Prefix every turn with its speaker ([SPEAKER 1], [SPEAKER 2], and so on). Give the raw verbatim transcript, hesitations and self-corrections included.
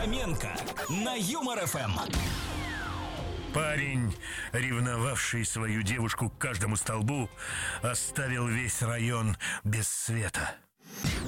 [SPEAKER 1] Фоменко на Юмор ФМ.
[SPEAKER 2] Парень, ревновавший свою девушку к каждому столбу, оставил весь район без света.